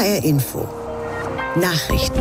HR Info. Nachrichten.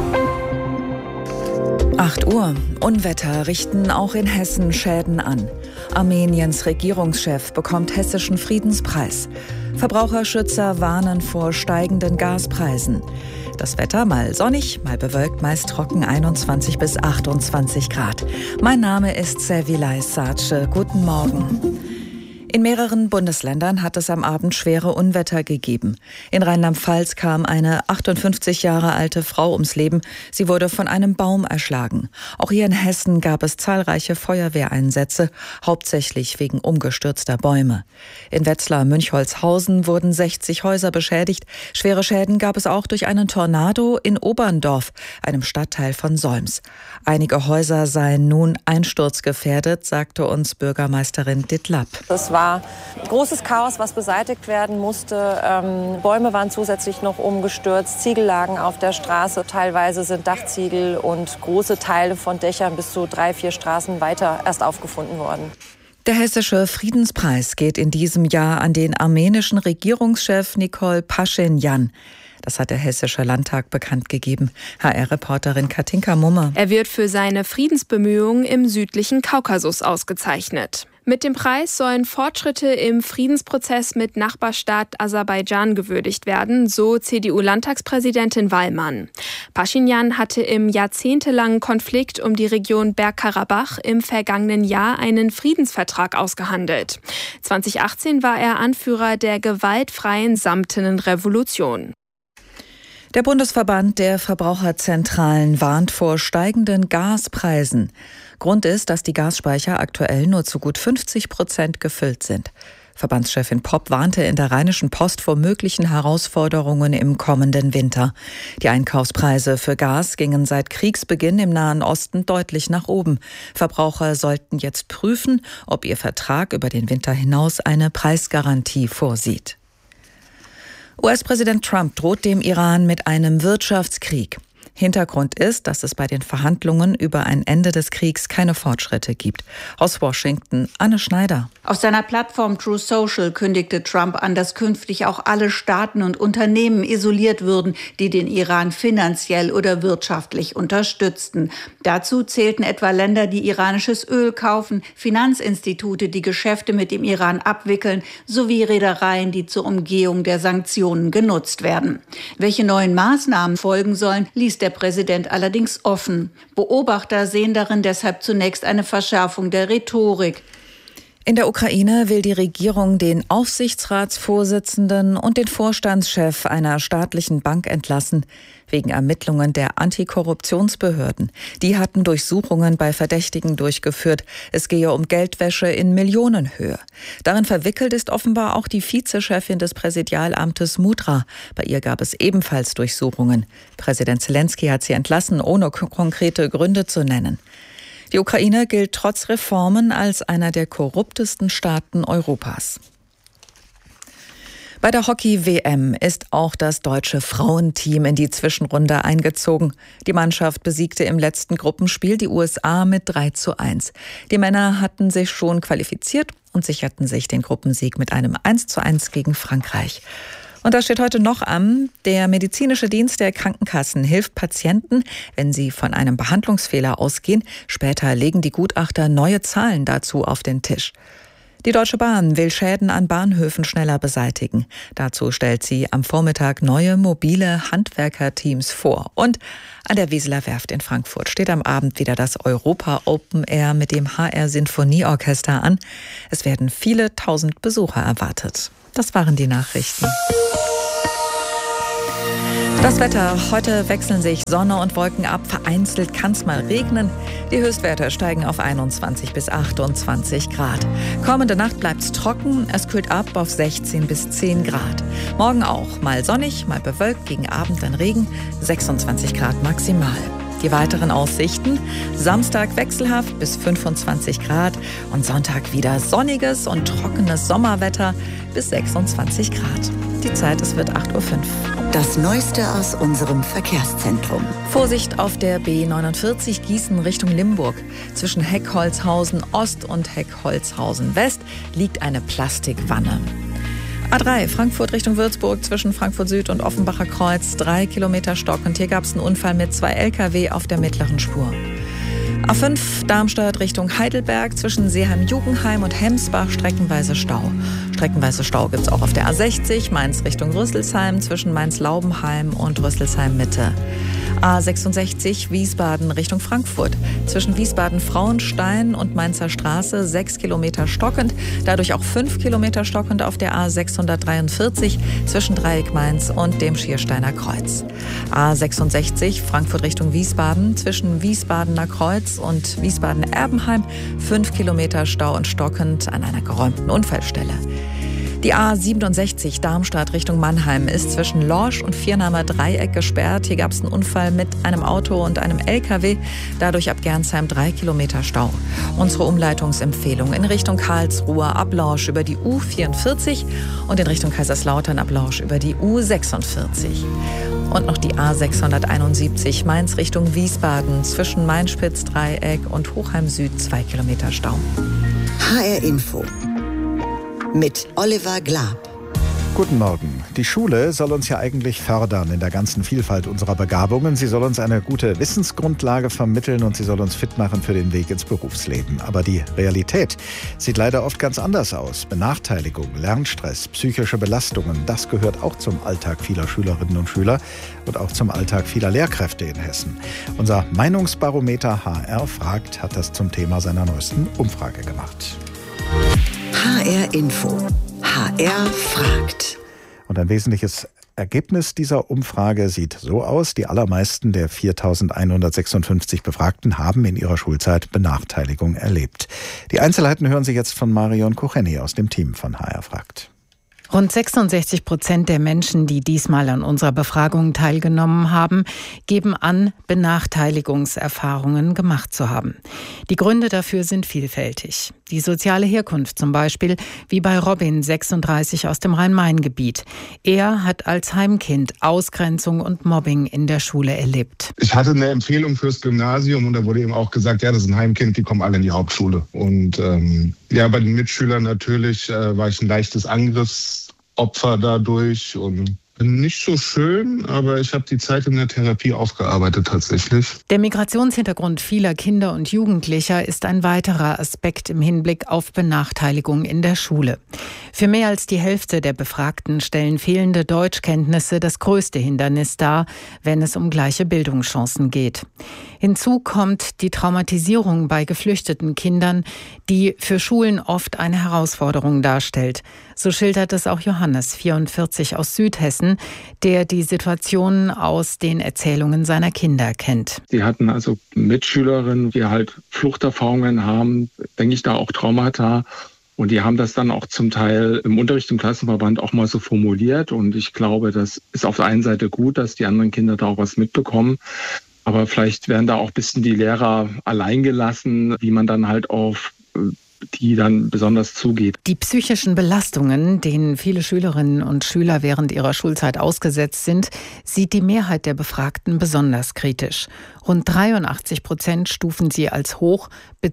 8 Uhr. Unwetter richten auch in Hessen Schäden an. Armeniens Regierungschef bekommt hessischen Friedenspreis. Verbraucherschützer warnen vor steigenden Gaspreisen. Das Wetter mal sonnig, mal bewölkt, meist trocken, 21 bis 28 Grad. Mein Name ist Servilay Sace. Guten Morgen. In mehreren Bundesländern hat es am Abend schwere Unwetter gegeben. In Rheinland-Pfalz kam eine 58 Jahre alte Frau ums Leben. Sie wurde von einem Baum erschlagen. Auch hier in Hessen gab es zahlreiche Feuerwehreinsätze, hauptsächlich wegen umgestürzter Bäume. In Wetzlar-Münchholzhausen wurden 60 Häuser beschädigt. Schwere Schäden gab es auch durch einen Tornado in Oberndorf, einem Stadtteil von Solms. Einige Häuser seien nun einsturzgefährdet, sagte uns Bürgermeisterin Dittlapp. Es war großes Chaos, was beseitigt werden musste. Bäume waren zusätzlich noch umgestürzt, Ziegel lagen auf der Straße. Teilweise sind Dachziegel und große Teile von Dächern bis zu 3-4 Straßen weiter erst aufgefunden worden. Der hessische Friedenspreis geht in diesem Jahr an den armenischen Regierungschef Nikol Paschinjan. Das hat der Hessische Landtag bekannt gegeben. HR-Reporterin Katinka Mummer. Er wird für seine Friedensbemühungen im südlichen Kaukasus ausgezeichnet. Mit dem Preis sollen Fortschritte im Friedensprozess mit Nachbarstaat Aserbaidschan gewürdigt werden, so CDU-Landtagspräsidentin Wallmann. Paschinjan hatte im jahrzehntelangen Konflikt um die Region Bergkarabach im vergangenen Jahr einen Friedensvertrag ausgehandelt. 2018 war er Anführer der gewaltfreien Samtenen Revolution. Der Bundesverband der Verbraucherzentralen warnt vor steigenden Gaspreisen. Grund ist, dass die Gasspeicher aktuell nur zu gut 50% gefüllt sind. Verbandschefin Popp warnte in der Rheinischen Post vor möglichen Herausforderungen im kommenden Winter. Die Einkaufspreise für Gas gingen seit Kriegsbeginn im Nahen Osten deutlich nach oben. Verbraucher sollten jetzt prüfen, ob ihr Vertrag über den Winter hinaus eine Preisgarantie vorsieht. US-Präsident Trump droht dem Iran mit einem Wirtschaftskrieg. Hintergrund ist, dass es bei den Verhandlungen über ein Ende des Kriegs keine Fortschritte gibt. Aus Washington, Anne Schneider. Auf seiner Plattform Truth Social kündigte Trump an, dass künftig auch alle Staaten und Unternehmen isoliert würden, die den Iran finanziell oder wirtschaftlich unterstützten. Dazu zählten etwa Länder, die iranisches Öl kaufen, Finanzinstitute, die Geschäfte mit dem Iran abwickeln, sowie Reedereien, die zur Umgehung der Sanktionen genutzt werden. Welche neuen Maßnahmen folgen sollen, ließ der Präsident allerdings offen. Beobachter sehen darin deshalb zunächst eine Verschärfung der Rhetorik. In der Ukraine will die Regierung den Aufsichtsratsvorsitzenden und den Vorstandschef einer staatlichen Bank entlassen, wegen Ermittlungen der Antikorruptionsbehörden. Die hatten Durchsuchungen bei Verdächtigen durchgeführt. Es gehe um Geldwäsche in Millionenhöhe. Darin verwickelt ist offenbar auch die Vizechefin des Präsidialamtes Mudra. Bei ihr gab es ebenfalls Durchsuchungen. Präsident Zelensky hat sie entlassen, ohne konkrete Gründe zu nennen. Die Ukraine gilt trotz Reformen als einer der korruptesten Staaten Europas. Bei der Hockey-WM ist auch das deutsche Frauenteam in die Zwischenrunde eingezogen. Die Mannschaft besiegte im letzten Gruppenspiel die USA mit 3:1. Die Männer hatten sich schon qualifiziert und sicherten sich den Gruppensieg mit einem 1:1 gegen Frankreich. Und das steht heute noch an. Der medizinische Dienst der Krankenkassen hilft Patienten, wenn sie von einem Behandlungsfehler ausgehen. Später legen die Gutachter neue Zahlen dazu auf den Tisch. Die Deutsche Bahn will Schäden an Bahnhöfen schneller beseitigen. Dazu stellt sie am Vormittag neue mobile Handwerkerteams vor. Und an der Weseler Werft in Frankfurt steht am Abend wieder das Europa Open Air mit dem HR Sinfonieorchester an. Es werden viele tausend Besucher erwartet. Das waren die Nachrichten. Das Wetter. Heute wechseln sich Sonne und Wolken ab. Vereinzelt kann es mal regnen. Die Höchstwerte steigen auf 21 bis 28 Grad. Kommende Nacht bleibt es trocken. Es kühlt ab auf 16 bis 10 Grad. Morgen auch mal sonnig, mal bewölkt. Gegen Abend dann Regen. 26 Grad maximal. Die weiteren Aussichten: Samstag wechselhaft bis 25 Grad und Sonntag wieder sonniges und trockenes Sommerwetter bis 26 Grad. Die Zeit, es wird 8:05 Uhr. Das Neueste aus unserem Verkehrszentrum. Vorsicht auf der B49 Gießen Richtung Limburg. Zwischen Heckholzhausen Ost und Heckholzhausen West liegt eine Plastikwanne. A3 Frankfurt Richtung Würzburg zwischen Frankfurt Süd und Offenbacher Kreuz 3 Kilometer stockend. Hier gab es einen Unfall mit 2 Lkw auf der mittleren Spur. A5 Darmstadt Richtung Heidelberg zwischen Seeheim-Jugenheim und Hemsbach streckenweise Stau. Streckenweise Stau gibt es auch auf der A60 Mainz Richtung Rüsselsheim zwischen Mainz-Laubenheim und Rüsselsheim-Mitte. A66 Wiesbaden Richtung Frankfurt zwischen Wiesbaden-Frauenstein und Mainzer Straße 6 Kilometer stockend, dadurch auch 5 Kilometer stockend auf der A643 zwischen Dreieck Mainz und dem Schiersteiner Kreuz. A66 Frankfurt Richtung Wiesbaden zwischen Wiesbadener Kreuz und Wiesbaden-Erbenheim 5 Kilometer Stau und stockend an einer geräumten Unfallstelle. Die A67 Darmstadt Richtung Mannheim ist zwischen Lorsch und Viernahmer Dreieck gesperrt. Hier gab es einen Unfall mit einem Auto und einem LKW. Dadurch ab Gernsheim 3 Kilometer Stau. Unsere Umleitungsempfehlung in Richtung Karlsruhe ab Lorsch über die U44 und in Richtung Kaiserslautern ab Lorsch über die U46. Und noch die A671 Mainz Richtung Wiesbaden zwischen Mainspitz-Dreieck und Hochheim Süd 2 Kilometer Stau. HR Info mit Oliver Glab. Guten Morgen. Die Schule soll uns ja eigentlich fördern in der ganzen Vielfalt unserer Begabungen. Sie soll uns eine gute Wissensgrundlage vermitteln und sie soll uns fit machen für den Weg ins Berufsleben. Aber die Realität sieht leider oft ganz anders aus. Benachteiligung, Lernstress, psychische Belastungen, das gehört auch zum Alltag vieler Schülerinnen und Schüler und auch zum Alltag vieler Lehrkräfte in Hessen. Unser Meinungsbarometer HR fragt hat das zum Thema seiner neuesten Umfrage gemacht. HR Info. HR fragt. Und ein wesentliches Ergebnis dieser Umfrage sieht so aus: Die allermeisten der 4.156 Befragten haben in ihrer Schulzeit Benachteiligung erlebt. Die Einzelheiten hören Sie jetzt von Marion Kucheni aus dem Team von HR fragt. Rund 66% der Menschen, die diesmal an unserer Befragung teilgenommen haben, geben an, Benachteiligungserfahrungen gemacht zu haben. Die Gründe dafür sind vielfältig. Die soziale Herkunft zum Beispiel, wie bei Robin, 36 aus dem Rhein-Main-Gebiet. Er hat als Heimkind Ausgrenzung und Mobbing in der Schule erlebt. Ich hatte eine Empfehlung fürs Gymnasium und da wurde eben auch gesagt, ja, das ist ein Heimkind, die kommen alle in die Hauptschule. Und bei den Mitschülern natürlich war ich ein leichtes Angriffsopfer dadurch und nicht so schön, aber ich habe die Zeit in der Therapie aufgearbeitet tatsächlich. Der Migrationshintergrund vieler Kinder und Jugendlicher ist ein weiterer Aspekt im Hinblick auf Benachteiligung in der Schule. Für mehr als die Hälfte der Befragten stellen fehlende Deutschkenntnisse das größte Hindernis dar, wenn es um gleiche Bildungschancen geht. Hinzu kommt die Traumatisierung bei geflüchteten Kindern, die für Schulen oft eine Herausforderung darstellt. So schildert es auch Johannes, 44 aus Südhessen, der die Situation aus den Erzählungen seiner Kinder kennt. Die hatten also Mitschülerinnen, die halt Fluchterfahrungen haben, denke ich da auch Traumata. Und die haben das dann auch zum Teil im Unterricht im Klassenverband auch mal so formuliert. Und ich glaube, das ist auf der einen Seite gut, dass die anderen Kinder da auch was mitbekommen. Aber vielleicht werden da auch ein bisschen die Lehrer allein gelassen, wie man dann halt auf die dann besonders zugeht. Die psychischen Belastungen, denen viele Schülerinnen und Schüler während ihrer Schulzeit ausgesetzt sind, sieht die Mehrheit der Befragten besonders kritisch. Rund 83% stufen sie als hoch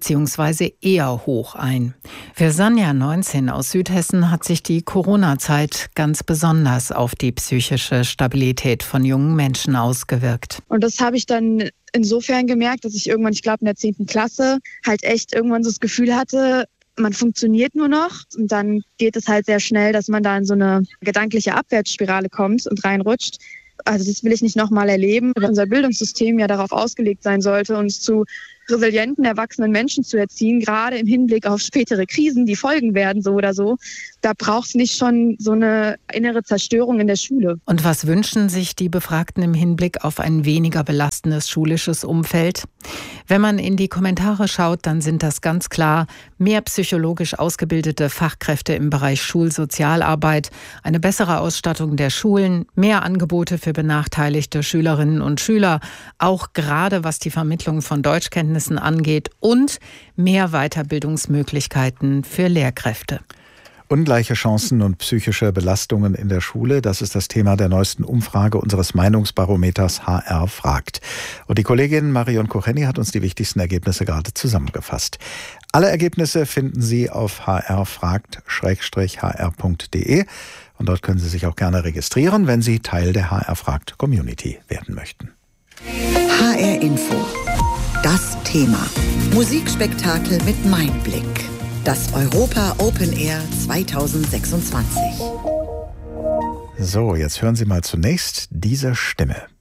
bzw. eher hoch ein. Für Sanja, 19 aus Südhessen, hat sich die Corona-Zeit ganz besonders auf die psychische Stabilität von jungen Menschen ausgewirkt. Und das habe ich dann insofern gemerkt, dass ich irgendwann, ich glaube in der 10. Klasse, halt echt irgendwann so das Gefühl hatte, man funktioniert nur noch und dann geht es halt sehr schnell, dass man da in so eine gedankliche Abwärtsspirale kommt und reinrutscht. Also das will ich nicht nochmal erleben, weil unser Bildungssystem ja darauf ausgelegt sein sollte, uns zu resilienten, erwachsenen Menschen zu erziehen, gerade im Hinblick auf spätere Krisen, die folgen werden, so oder so. Da braucht es nicht schon so eine innere Zerstörung in der Schule. Und was wünschen sich die Befragten im Hinblick auf ein weniger belastendes schulisches Umfeld? Wenn man in die Kommentare schaut, dann sind das ganz klar mehr psychologisch ausgebildete Fachkräfte im Bereich Schulsozialarbeit, eine bessere Ausstattung der Schulen, mehr Angebote für benachteiligte Schülerinnen und Schüler, auch gerade was die Vermittlung von Deutschkenntnissen angeht und mehr Weiterbildungsmöglichkeiten für Lehrkräfte. Ungleiche Chancen und psychische Belastungen in der Schule, das ist das Thema der neuesten Umfrage unseres Meinungsbarometers HR fragt. Und die Kollegin Marion Kocheni hat uns die wichtigsten Ergebnisse gerade zusammengefasst. Alle Ergebnisse finden Sie auf hrfragt-hr.de und dort können Sie sich auch gerne registrieren, wenn Sie Teil der HR fragt Community werden möchten. HR Info. Das Thema. Musikspektakel mit Meinblick. Das Europa Open Air 2026. So, jetzt hören Sie mal zunächst diese Stimme.